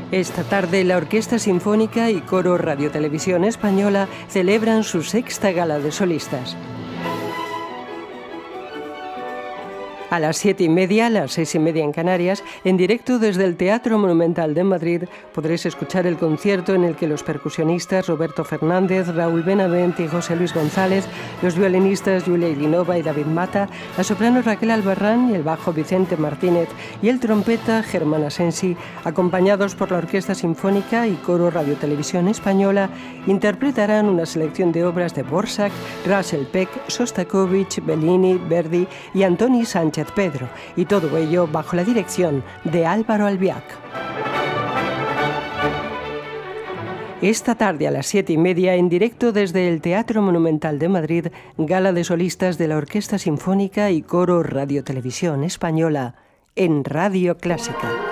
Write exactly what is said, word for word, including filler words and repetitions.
Esta tarde la Orquesta Sinfónica y Coro Radio Televisión Española celebran su sexta gala de solistas. A las siete y media, a las seis y media en Canarias, en directo desde el Teatro Monumental de Madrid, podréis escuchar el concierto en el que los percusionistas Roberto Fernández, Raúl Benavent y José Luis González, los violinistas Yulia Ilinova y David Mata, la soprano Raquel Albarrán y el bajo Vicente Martínez y el trompeta Germán Asensi, acompañados por la Orquesta Sinfónica y Coro Radio Televisión Española, interpretarán una selección de obras de Dvořák, Russell Peck, Sostakovich, Bellini, Verdi y Antoni Sánchez Pedro, y todo ello bajo la dirección de Álvaro Albiac. Esta tarde a las siete y media, en directo desde el Teatro Monumental de Madrid, gala de solistas de la Orquesta Sinfónica y Coro Radio Televisión Española en Radio Clásica.